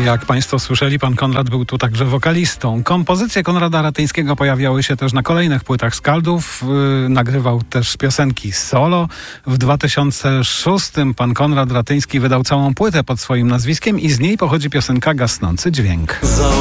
Jak Państwo słyszeli, pan Konrad był tu także wokalistą. Kompozycje Konrada Ratyńskiego pojawiały się też na kolejnych płytach Skaldów. Nagrywał też piosenki solo. W 2006 pan Konrad Ratyński wydał całą płytę pod swoim nazwiskiem i z niej pochodzi piosenka Gasnący Dźwięk.